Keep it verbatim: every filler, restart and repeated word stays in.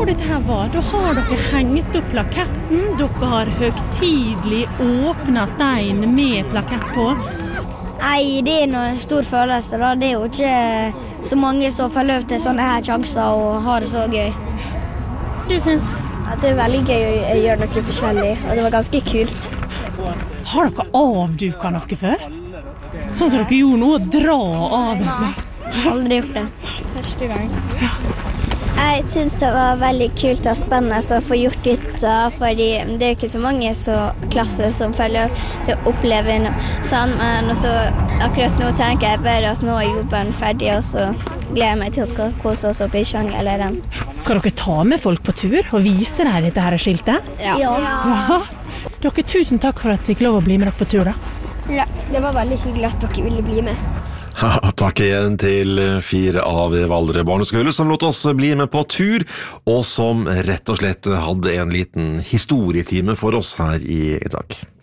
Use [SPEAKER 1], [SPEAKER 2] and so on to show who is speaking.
[SPEAKER 1] Og dette her var, da har dere hengt opp plaketten, dere har høgtidlig åpnet stein med plakett på.
[SPEAKER 2] Nei, det er noe stor følelse da. Det er jo ikke så mange som får løp til sånne her sjanser og har det så gøy.
[SPEAKER 1] Du synes?
[SPEAKER 3] Ja, det er veldig gøy å gjøre noe forskjellig, og det var ganske kult.
[SPEAKER 1] Har dere avduket noe før? Sånn som dere gjorde noe å dra av?
[SPEAKER 2] Nei, aldri gjort det.
[SPEAKER 3] Første gang. Ja. Jeg synes det var veldig kult og spennende å få gjort dette, fordi det er ikke så mange så klasser som følger opp til å oppleve noe sånn, men så akkurat nå tenker jeg bare at nå er jobben ferdig, og så gleder jeg meg til å skal kose oss opp i Sjangerleiren.
[SPEAKER 1] Skal dere ta med folk på tur og vise deg dette her skiltet?
[SPEAKER 2] Ja. ja.
[SPEAKER 1] Ja. Dere, tusen takk for at vi fikk lov å bli med dere på tur da.
[SPEAKER 2] Ja, det var veldig hyggelig at dere ville bli med.
[SPEAKER 4] Takk igjen til fire av Valdre barneskole som lot oss bli med på tur, og som rett og slett hadde en liten historietime for oss her i dag.